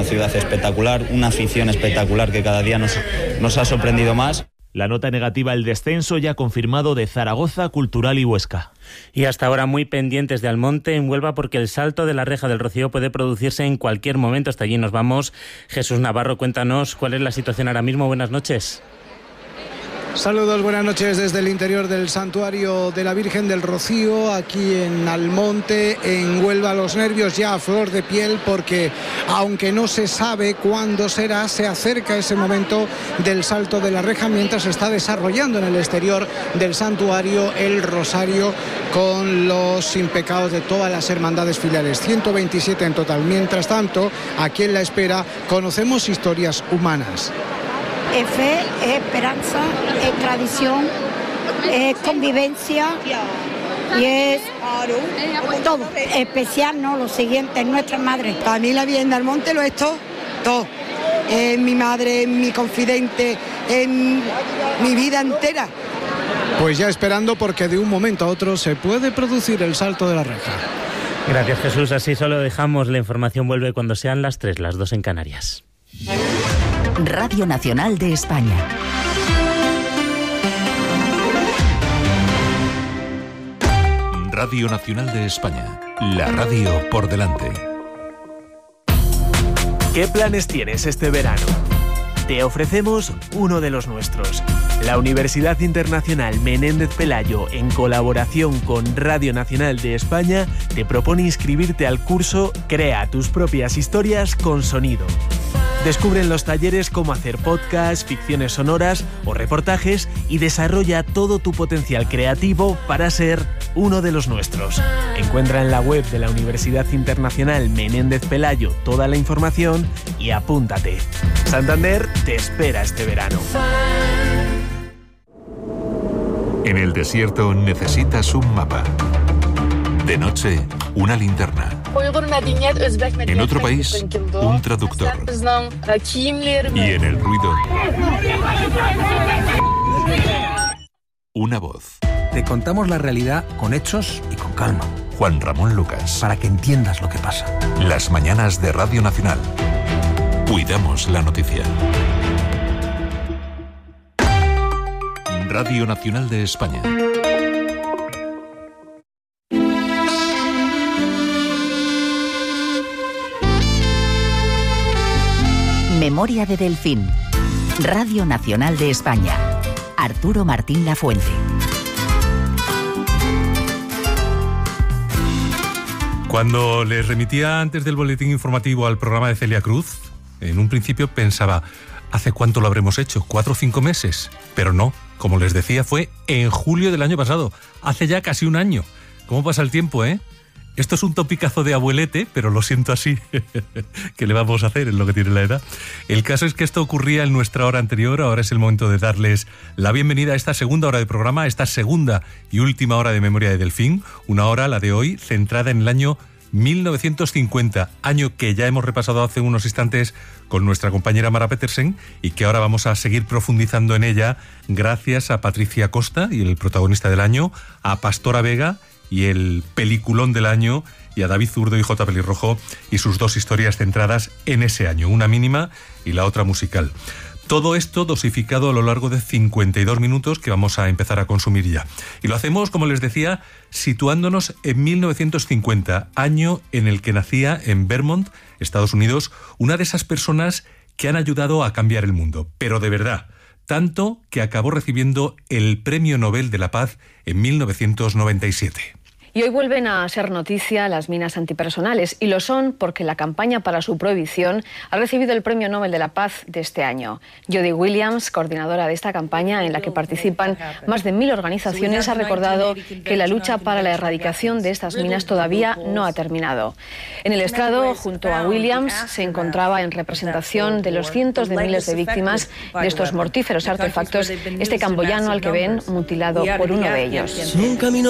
ciudad espectacular, una afición espectacular que cada día nos ha sorprendido más. La nota negativa, el descenso ya confirmado de Zaragoza, Cultural y Huesca. Y hasta ahora muy pendientes de Almonte en Huelva, porque el salto de la reja del Rocío puede producirse en cualquier momento. Hasta allí nos vamos. Jesús Navarro, cuéntanos cuál es la situación ahora mismo. Buenas noches. Saludos, buenas noches desde el interior del Santuario de la Virgen del Rocío, aquí en Almonte, en Huelva. Los nervios ya a flor de piel, porque aunque no se sabe cuándo será, se acerca ese momento del salto de la reja, mientras se está desarrollando en el exterior del santuario el rosario con los impecados de todas las hermandades filiales, 127 en total. Mientras tanto, aquí en la espera conocemos historias humanas. Es fe, es esperanza, es tradición, es convivencia y es todo. Especial, ¿no? Lo siguiente, es nuestra madre. Para mí la Virgen del Monte lo es todo. Es mi madre, es mi confidente, es mi vida entera. Pues ya esperando, porque de un momento a otro se puede producir el salto de la reja. Gracias, Jesús. Así solo dejamos. La información vuelve cuando sean las 3, las 2 en Canarias. Radio Nacional de España. Radio Nacional de España. La radio por delante. ¿Qué planes tienes este verano? Te ofrecemos uno de los nuestros. La Universidad Internacional Menéndez Pelayo, en colaboración con Radio Nacional de España, te propone inscribirte al curso Crea tus propias historias con sonido. Descubre en los talleres cómo hacer podcasts, ficciones sonoras o reportajes y desarrolla todo tu potencial creativo para ser uno de los nuestros. Encuentra en la web de la Universidad Internacional Menéndez Pelayo toda la información y apúntate. Santander te espera este verano. En el desierto necesitas un mapa. De noche, una linterna. En otro país, un traductor. Y en el ruido, una voz. Te contamos la realidad con hechos y con calma. Juan Ramón Lucas. Para que entiendas lo que pasa. Las mañanas de Radio Nacional. Cuidamos la noticia. Radio Nacional de España. Memoria de Delfín. Radio Nacional de España. Arturo Martín Lafuente. Cuando les remitía antes del boletín informativo al programa de Celia Cruz, en un principio pensaba, ¿hace cuánto lo habremos hecho? ¿4 o 5 meses? Pero no, como les decía, fue en julio del año pasado, hace ya casi un año. ¿Cómo pasa el tiempo, eh? Esto es un topicazo de abuelete, pero lo siento así. ¿Qué le vamos a hacer? Es lo que tiene la edad. El caso es que esto ocurría en nuestra hora anterior. Ahora es el momento de darles la bienvenida a esta segunda hora de programa, a esta segunda y última hora de Memoria de Delfín. Una hora, la de hoy, centrada en el año 1950, año que ya hemos repasado hace unos instantes con nuestra compañera Mara Petersen y que ahora vamos a seguir profundizando en ella gracias a Patricia Costa y el protagonista del año, a Pastora Vega y el peliculón del año, y a David Zurdo y J. Pelirrojo y sus 2 historias centradas en ese año, una mínima y la otra musical. Todo esto dosificado a lo largo de 52 minutos que vamos a empezar a consumir ya. Y lo hacemos, como les decía, situándonos en 1950, año en el que nacía en Vermont, Estados Unidos, una de esas personas que han ayudado a cambiar el mundo, pero de verdad, tanto que acabó recibiendo el Premio Nobel de la Paz en 1997. Y hoy vuelven a ser noticia las minas antipersonales, y lo son porque la campaña para su prohibición ha recibido el Premio Nobel de la Paz de este año. Jody Williams, coordinadora de esta campaña en la que participan más de 1000 organizaciones, ha recordado que la lucha para la erradicación de estas minas todavía no ha terminado. En el estrado, junto a Williams, se encontraba en representación de los cientos de miles de víctimas de estos mortíferos artefactos este camboyano al que ven mutilado por uno de ellos.